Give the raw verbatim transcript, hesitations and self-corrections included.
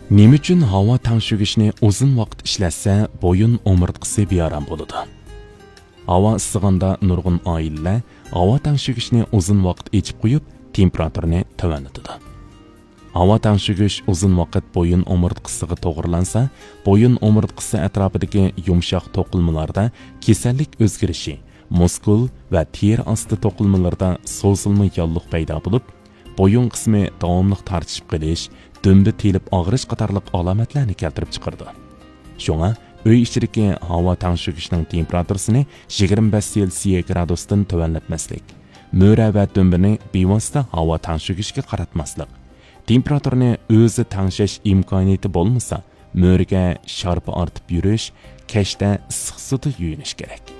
Nima uchun havo tangshugishni uzun vaqt ishlatsa, bo'yin o'mirtqisi bearam bo'ladi? Havo isig'anda nurg'un oilalar havo tangshugishni uzun vaqt echib qo'yib, temperaturani tovanlatadi. Havo tangshugish uzun vaqt bo'yin o'mirtqisiga to'g'rilansa, bo'yin o'mirtqisi atrofidagi yumshoq to'qilmalarda kasallik o'zgarishi, muskul va teri osti to'qilmalarda so'zilma yalliq paydo bo'lib, bo'yin qismi davomli tortishib qolish, dumbi telib og'rish qatorliq alomatlarni keltirib chiqardi. Shunga uy ichidagi havo tangshugishining temperaturasini yigirma besh selsiy gradusdan tovanlatmaslik, mo'ra va dumbini bevosita havo tangshugishga qaratmaslik, temperaturani o'zi tangshash imkoniyati bo'lmasa, mo'riga sharpa ortib yurish, kashda issiq suvda yuvinish kerak.